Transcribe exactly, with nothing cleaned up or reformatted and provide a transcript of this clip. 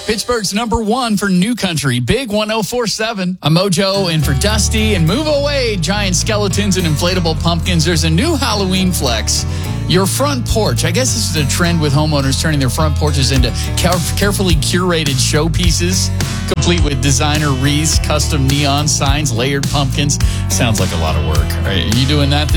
Pittsburgh's number one for New Country, Big one oh four point seven. A Mojo in for Dusty, and move away, giant skeletons and inflatable pumpkins. There's a new Halloween flex. Your front porch. I guess this is a trend with homeowners turning their front porches into carefully curated showpieces, complete with designer wreaths, custom neon signs, layered pumpkins. Sounds like a lot of work. Are you doing that this